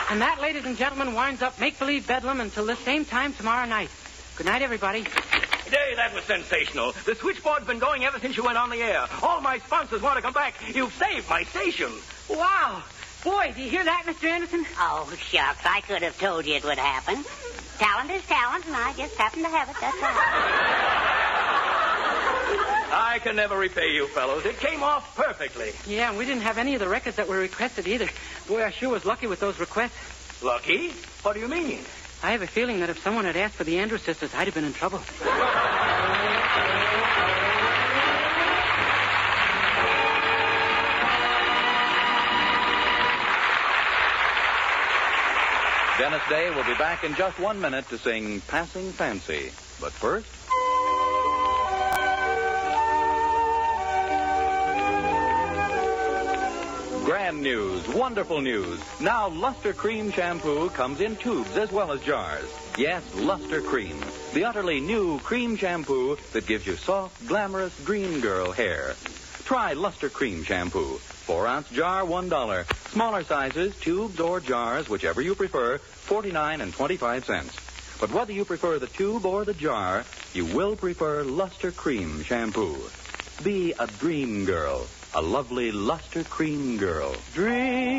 And that, ladies and gentlemen, winds up Make-Believe Bedlam until the same time tomorrow night. Good night, everybody. Hey, that was sensational. The switchboard's been going ever since you went on the air. All my sponsors want to come back. You've saved my station. Wow. Boy, do you hear that, Mr. Anderson? Oh, shucks. I could have told you it would happen. Talent is talent, and I just happen to have it, that's all. I can never repay you fellows. It came off perfectly. Yeah, and we didn't have any of the records that were requested either. Boy, I sure was lucky with those requests. Lucky? What do you mean? I have a feeling that if someone had asked for the Andrews Sisters, I'd have been in trouble. Dennis Day will be back in just 1 minute to sing Passing Fancy. But first... Grand news, wonderful news. Now Luster Cream Shampoo comes in tubes as well as jars. Yes, Luster Cream, the utterly new cream shampoo that gives you soft, glamorous dream girl hair. Try Luster Cream Shampoo. 4-ounce jar, $1. Smaller sizes, tubes or jars, whichever you prefer, 49 and 25 cents. But whether you prefer the tube or the jar, you will prefer Luster Cream Shampoo. Be a dream girl. A lovely Luster Cream girl. Dream